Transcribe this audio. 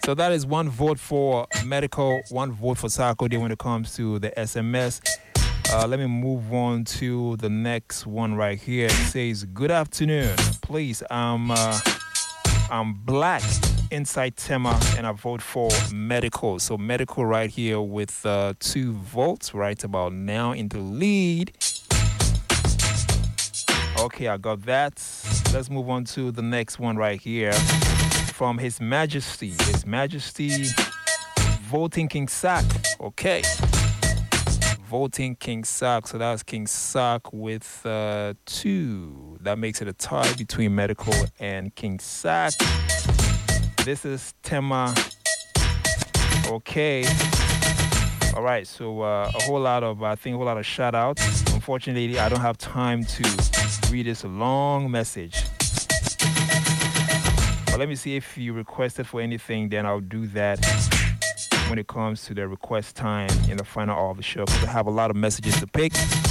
So that is one vote for medical, one vote for Sarkodie when it comes to the SMS. Let me move on to the next one right here. It says, good afternoon. Please, I'm black inside Tema and I vote for medical. So medical right here with 2 votes right about now in the lead. Okay, I got that. Let's move on to the next one right here. From His Majesty. His Majesty voting King Sack. Okay. Voting King Sack. So that's King Sack with 2. That makes it a tie between medical and King Sack. This is Tema. Okay. All right. So a whole lot of shout outs. Unfortunately, I don't have time to read this long message. But let me see if you requested for anything, then I'll do that when it comes to the request time in the final hour of the show, because I have a lot of messages to pick.